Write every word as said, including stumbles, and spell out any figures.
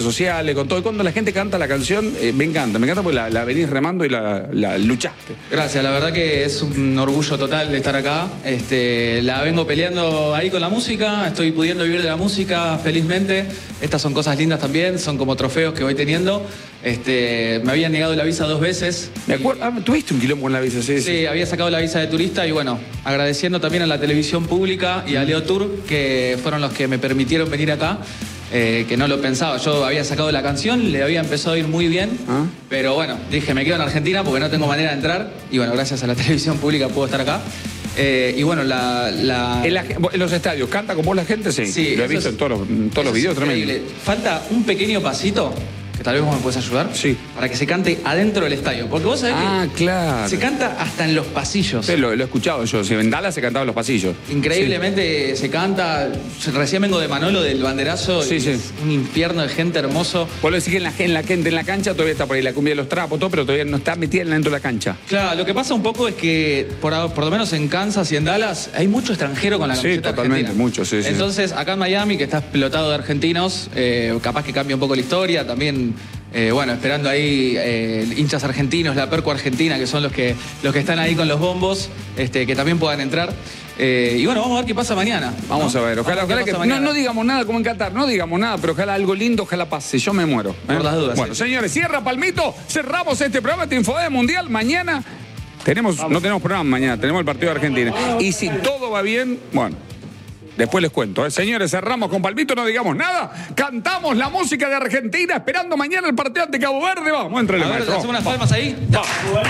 sociales, con todo. Y cuando la gente canta la canción, eh, me encanta, me encanta porque la, la venís remando y la, la luchaste. Gracias, la verdad que es un orgullo total de estar acá. Este, la vengo peleando ahí con la música, estoy pudiendo vivir de la música felizmente. Estas son cosas lindas también, son como trofeos que voy teniendo. Este, me habían negado la visa dos veces. Me acuerdo, ah, tuviste un quilombo con la visa, sí, sí. Sí, había sacado la visa de turista y bueno, agradeciendo también a la televisión pública y a Leo Tour, que fueron los que me permitieron venir acá. Eh, que no lo pensaba, yo había sacado la canción, le había empezado a ir muy bien, ¿Ah? pero bueno, dije, me quedo en Argentina porque no tengo manera de entrar, y bueno, gracias a la televisión pública puedo estar acá. Eh, y bueno, la... la... En, la, en los estadios, ¿canta con vos la gente? Sí, sí lo he visto es, en todos los, en todos los videos, tremendo. Falta un pequeño pasito, que tal vez vos me puedes ayudar, sí. para que se cante adentro del estadio, porque vos sabés ah, que claro. se canta hasta en los pasillos. Sí, lo, lo he escuchado yo, si en Dallas se cantaba en los pasillos. Increíblemente sí. se canta, recién vengo de Manolo del banderazo, sí, y sí. es un infierno de gente hermoso. Vos lo decís que en la, en la gente en la cancha todavía está por ahí la cumbia de los trapos, todo, pero todavía no está metida dentro de la cancha. Claro, lo que pasa un poco es que por, por lo menos en Kansas y en Dallas hay mucho extranjero con la camiseta sí, totalmente, argentina. mucho, sí, Entonces, sí. acá en Miami, que está explotado de argentinos, eh, capaz que cambia un poco la historia, también... Eh, bueno, esperando ahí eh, hinchas argentinos, la Perco Argentina, que son los que, los que están ahí con los bombos, este, que también puedan entrar. Eh, y bueno, vamos a ver qué pasa mañana. Vamos ¿no? a ver, ojalá, ojalá que... No, no digamos nada como en Qatar, no digamos nada, pero ojalá algo lindo, ojalá pase, yo me muero. ¿eh? Por las dudas. Bueno, sí. señores, cierra Palmito, cerramos este programa de Infodem Mundial. Mañana tenemos, no tenemos programa mañana, tenemos el partido de Argentina. Y si todo va bien, bueno... Después les cuento, ¿eh? Señores, cerramos con Palmito, no digamos nada. Cantamos la música de Argentina, esperando mañana el partido ante Cabo Verde. Vamos, entre el maestro. ¿Hacemos unas palmas ahí? Vamos.